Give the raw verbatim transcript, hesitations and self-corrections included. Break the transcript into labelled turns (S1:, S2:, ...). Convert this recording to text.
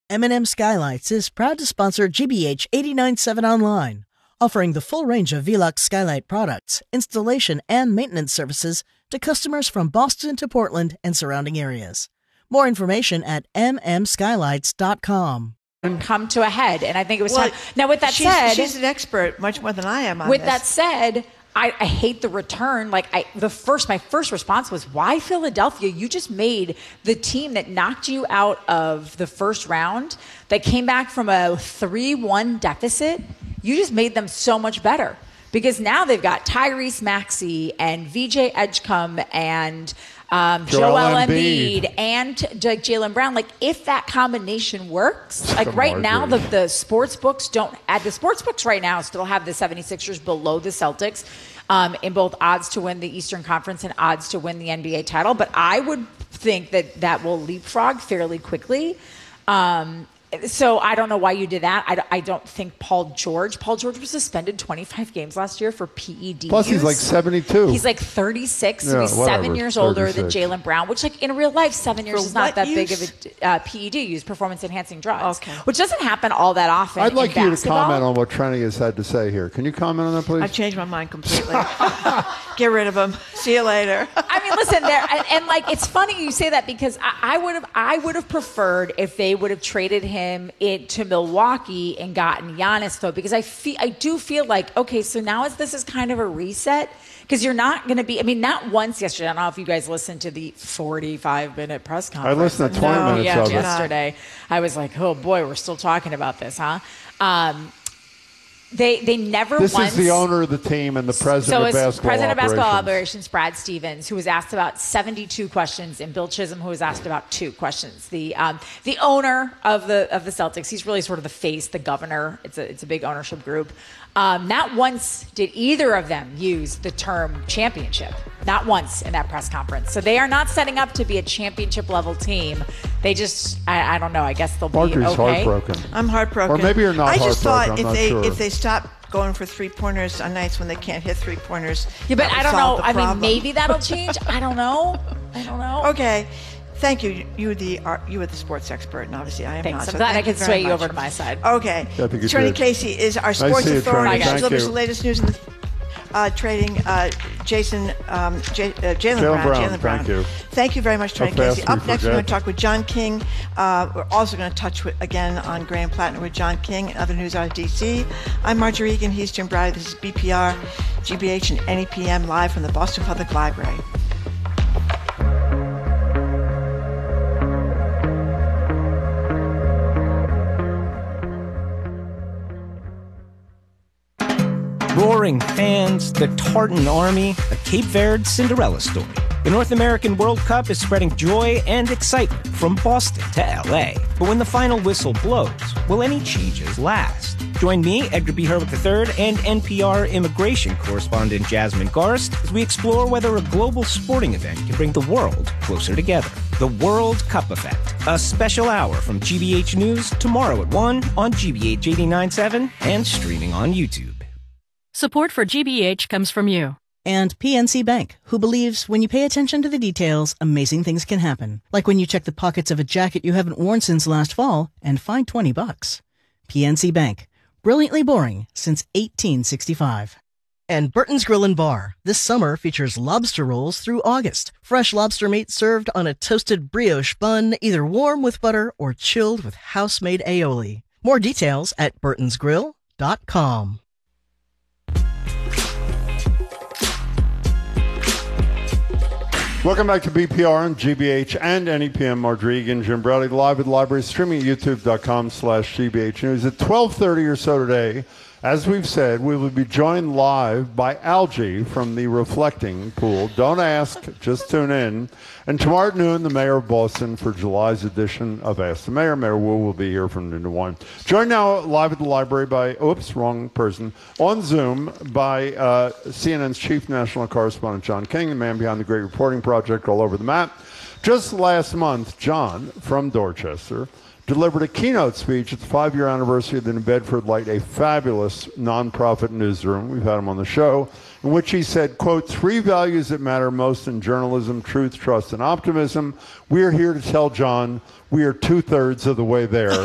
S1: M and M Skylights is proud to sponsor G B H eighty-nine point seven Online, offering the full range of Velux Skylight products, installation, and maintenance services to customers from Boston to Portland and surrounding areas. More information at m m skylights dot com.
S2: Come to a head, and I think it was
S3: well,
S2: time. Now, with that
S3: she's,
S2: said,
S3: she's an expert, much more than I am on
S2: with
S3: this.
S2: that said, I, I hate the return. Like I, the first, my first response was, "Why Philadelphia? You just made the team that knocked you out of the first round, that came back from a three one deficit. You just made them so much better because now they've got Tyrese Maxey and V J Edgecombe and." Um, Joel, Joel Embiid, Embiid and like Jaylen Brown. Like if that combination works, like right now the, the sports books don't add the sports books right now still have the seventy-sixers below the Celtics um, in both odds to win the Eastern Conference and odds to win the N B A title. But I would think that that will leapfrog fairly quickly. Um, So I don't know why you did that. I, I don't think Paul George. Paul George was suspended twenty-five games last year for P E D
S4: Plus,
S2: use.
S4: he's like seventy-two.
S2: He's like thirty-six.
S4: Yeah,
S2: so he's
S4: whatever,
S2: seven years older than
S4: thirty-six.
S2: Jaylen Brown, which, like in real life, seven years
S3: For
S2: is not that
S3: what
S2: big
S3: use?
S2: of a uh, P E D use, performance-enhancing drugs,
S3: Okay.
S2: which doesn't happen all that often.
S4: I'd like
S2: in
S4: you to
S2: basketball.
S4: comment on what Trenny has had to say here. Can you comment on that, please?
S3: I've changed my mind completely. Get rid of him. See you later.
S2: I mean, listen, there and, and like it's funny you say that because I, I would have I would have preferred if they would have traded him it to Milwaukee and gotten Giannis though, because I feel I do feel like okay, so now is this is kind of a reset because you're not going to be. I mean, not once yesterday. I don't know if you guys listened to the forty-five minute press conference.
S4: I listened to twenty
S2: no,
S4: minutes
S2: yeah,
S4: of it.
S2: yesterday. I was like, oh boy, we're still talking about this, huh? Um, They they never
S4: This
S2: once.
S4: is the owner of the team and the president
S2: so
S4: of
S2: it's
S4: basketball
S2: president of basketball
S4: operations.
S2: operations, Brad Stevens, who was asked about seventy-two questions, and Bill Chisholm, who was asked about two questions. The um, the owner of the of the Celtics, he's really sort of the face, the governor. It's a it's a big ownership group. Um, not once did either of them use the term championship. Not once in that press conference. So they are not setting up to be a championship level team. They just, I, I don't know. I guess they'll
S4: Marjorie's
S2: be okay.
S4: heartbroken.
S3: I'm heartbroken.
S4: Or maybe you're not
S3: I just
S4: heartbroken,
S3: thought
S4: I'm
S3: if
S4: not
S3: they
S4: sure.
S3: if they stop going for three pointers on nights when they can't hit three pointers.
S2: Yeah, but
S3: that would
S2: I don't
S3: solve
S2: know.
S3: the
S2: I mean,
S3: problem.
S2: maybe that'll change. I don't know. I don't know.
S3: Okay. Thank you. You were the uh, you were the sports expert, and obviously I am
S2: Thanks.
S3: not.
S2: I'm
S3: so
S2: glad I
S3: thank
S2: could
S3: you very
S2: sway you
S3: much.
S2: over to my side.
S3: Okay.
S4: I think you
S3: Attorney
S4: did.
S3: Casey is our
S4: Nice
S3: sports
S4: to see you,
S3: authority.
S4: Attorney.
S3: She
S4: Thank
S3: delivers
S4: you.
S3: the latest news in the uh, trading. Uh, Jason, um, J- uh, Jaylen
S4: Jaylen
S3: Brown.
S4: Brown,
S3: Jaylen Brown.
S4: thank you.
S3: Thank you very much, Attorney
S4: How fast
S3: Casey.
S4: we
S3: Up next, we're going
S4: forget.
S3: to talk with John King. Uh, we're also going to touch with, again on Graham Plattner with John King and other news out of D C. I'm Marjorie Egan. He's Jim Browdy. This is B P R, G B H, and N E P M live from the Boston Public Library.
S5: Roaring fans, the Tartan Army, a Cape Verde Cinderella story. The North American World Cup is spreading joy and excitement from Boston to L A. But when the final whistle blows, will any changes last? Join me, Edgar B. Herwick the third, and N P R immigration correspondent Jasmine Garst as we explore whether a global sporting event can bring the world closer together. The World Cup Effect, a special hour from G B H News tomorrow at one on G B H eighty-nine point seven and streaming on YouTube.
S6: Support for G B H comes from you.
S1: And P N C Bank, who believes when you pay attention to the details, amazing things can happen. Like when you check the pockets of a jacket you haven't worn since last fall and find twenty bucks. P N C Bank, brilliantly boring since eighteen sixty-five. And Burton's Grill and Bar, this summer features lobster rolls through August. Fresh lobster meat served on a toasted brioche bun, either warm with butter or chilled with house-made aioli. More details at burtons grill dot com.
S4: Welcome back to B P R on G B H and N E P M. Marjorie Egan, Jim Browdy, live at the library, streaming at youtube.com slash GBH News. At twelve thirty or so today, as we've said, we will be joined live by Algie from the Reflecting Pool. Don't ask, just tune in. And tomorrow at noon, the mayor of Boston for July's edition of Ask the Mayor. Mayor Wu will be here from noon to one. Joined now live at the library by, oops, wrong person, on Zoom by uh, C N N's chief national correspondent, John King, the man behind the great reporting project all over the map. Just last month, John from Dorchester delivered a keynote speech at the five-year anniversary of the New Bedford Light, a fabulous nonprofit newsroom. We've had him on the show, in which he said, quote, three values that matter most in journalism: truth, trust, and optimism. We are here to tell John we are two-thirds of the way there.